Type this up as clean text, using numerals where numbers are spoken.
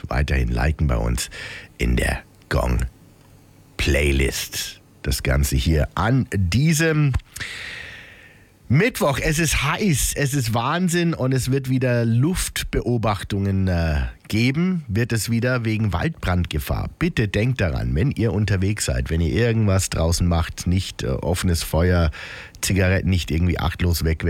weiterhin liken bei uns in der Gong Playlist. Das Ganze hier an diesem Mittwoch. Es ist heiß, es ist Wahnsinn und es wird wieder Luftbeobachtungen geben, wird es wieder wegen Waldbrandgefahr. Bitte denkt daran, wenn ihr unterwegs seid, wenn ihr irgendwas draußen macht, nicht offenes Feuer, Zigaretten nicht irgendwie achtlos wegwerfen.